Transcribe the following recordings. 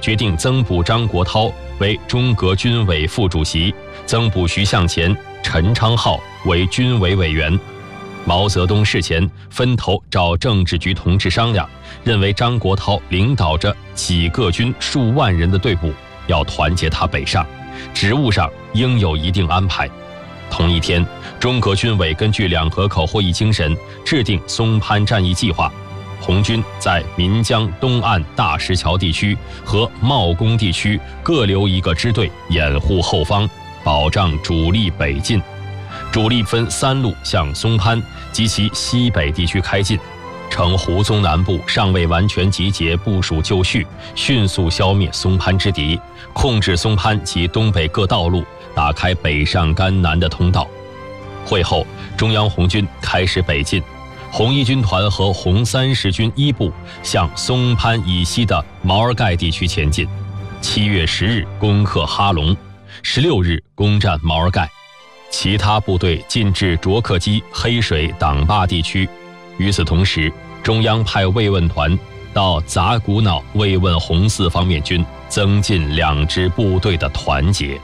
决定增补张国焘为中革军委副主席，增补徐向前、陈昌浩为军委委员。毛泽东事前分头找政治局同志商量，认为张国焘领导着几个军数万人的队伍，要团结他北上，职务上应有一定安排。同一天，中革军委根据两河口会议精神，制定松潘战役计划。红军在岷江东岸大石桥地区和茂功地区各留一个支队掩护后方，保障主力北进。主力分3路向松潘及其西北地区开进，趁胡宗南部尚未完全集结部署就绪，迅速消灭松潘之敌，控制松潘及东北各道路，打开北上甘南的通道。会后，中央红军开始北进，红一军团和红30军一部向松潘以西的毛尔盖地区前进。7月10日攻克哈龙，16日攻占毛尔盖。其他部队进至卓克基、黑水、党坝地区。与此同时，中央派慰问团到杂古瑙慰问红四方面军，增进2支部队的团结。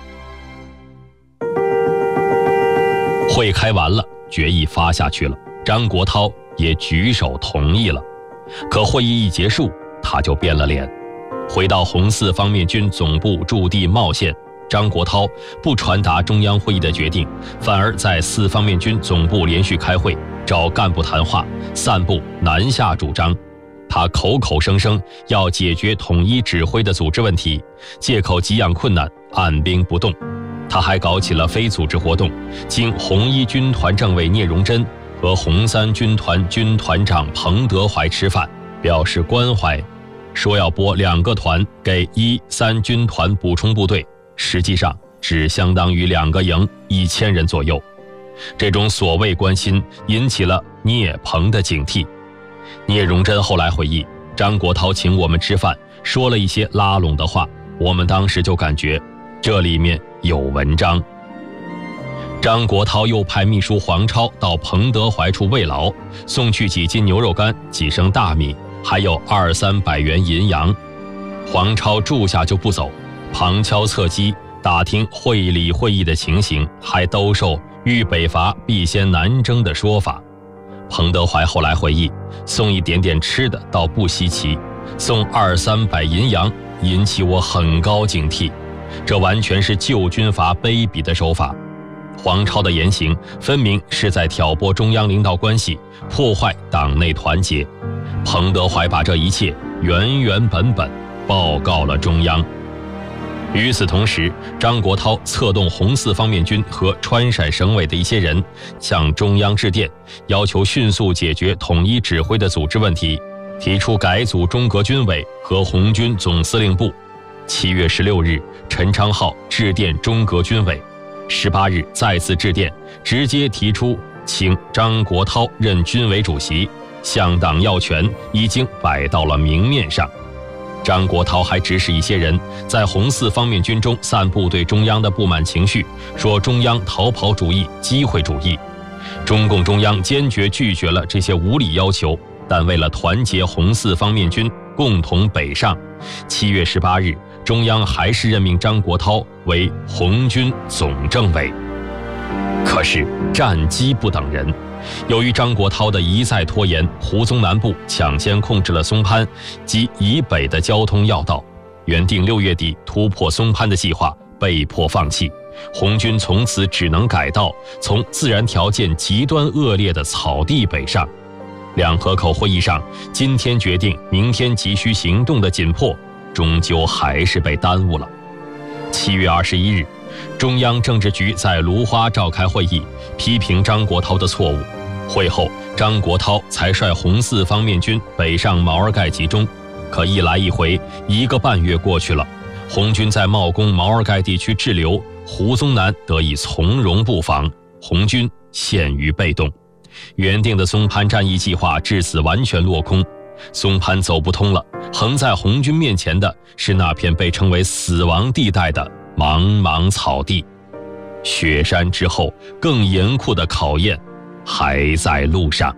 会开完了，决议发下去了，张国焘也举手同意了。可会议一结束，他就变了脸，回到红四方面军总部驻地茂县。张国焘不传达中央会议的决定，反而在4方面军总部连续开会，找干部谈话，散布南下主张。他口口声声要解决统一指挥的组织问题，借口给养困难，按兵不动。他还搞起了非组织活动，经红一军团政委聂荣臻和红3军团军团长彭德怀吃饭，表示关怀，说要拨2个团给1、3军团补充部队，实际上只相当于2个营1000人左右。这种所谓关心引起了聂彭的警惕。聂荣臻后来回忆，张国焘请我们吃饭，说了一些拉拢的话，我们当时就感觉这里面有文章。张国焘又派秘书黄超到彭德怀处慰劳，送去几斤牛肉干、几升大米，还有200-300元银洋。黄超住下就不走，旁敲侧击打听会理会议的情形，还兜售豫北伐必先南征的说法。彭德怀后来回忆，送一点点吃的倒不稀奇，送200-300银洋引起我很高警惕，这完全是旧军阀卑鄙的手法。黄超的言行分明是在挑拨中央领导关系，破坏党内团结。彭德怀把这一切原原本本报告了中央。与此同时，张国焘策动红四方面军和川陕省委的一些人向中央致电，要求迅速解决统一指挥的组织问题，提出改组中革军委和红军总司令部。7月16日，陈昌浩致电中革军委，18日再次致电，直接提出请张国焘任军委主席，向党要权已经摆到了明面上。张国焘还指使一些人在红四方面军中散布对中央的不满情绪，说中央逃跑主义、机会主义。中共中央坚决拒绝了这些无理要求，但为了团结红四方面军共同北上，7月18日，中央还是任命张国焘为红军总政委。可是战机不等人，由于张国焘的一再拖延，胡宗南部抢先控制了松潘及以北的交通要道，原定6月底突破松潘的计划被迫放弃，红军从此只能改道从自然条件极端恶劣的草地北上。两河口会议上今天决定明天急需行动的紧迫，终究还是被耽误了。7月21日，中央政治局在芦花召开会议，批评张国焘的错误。会后，张国焘才率红四方面军北上毛尔盖集中。可一来一回1个半月过去了，红军在茂功、毛尔盖地区滞留，胡宗南得以从容布防，红军陷于被动。原定的松潘战役计划至此完全落空。松潘走不通了，横在红军面前的是那片被称为死亡地带的茫茫草地。雪山之后，更严酷的考验还在路上。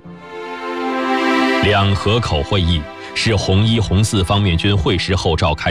两河口会议是红一、红四方面军会师后召开